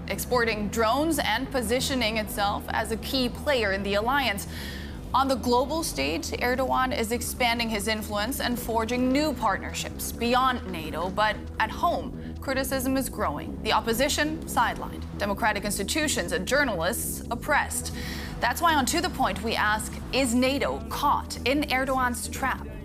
exporting drones and positioning itself as a key player in the alliance. On the global stage, Erdogan is expanding his influence and forging new partnerships beyond NATO. But at home, criticism is growing. The opposition sidelined, democratic institutions and journalists oppressed. That's why on To The Point we ask, is NATO caught in Erdogan's trap?